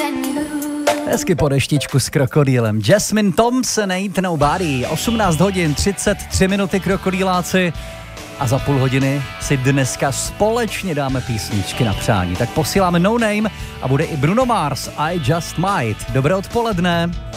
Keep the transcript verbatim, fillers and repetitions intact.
Hezky po deštičku s krokodýlem. Jasmine Thompson, Ain't Nobody. osmnáct hodin, třicet tři minuty, krokodýláci. A za půl hodiny si dneska společně dáme písničky na přání. Tak posíláme No Name a bude i Bruno Mars, I Just Might. Dobré odpoledne.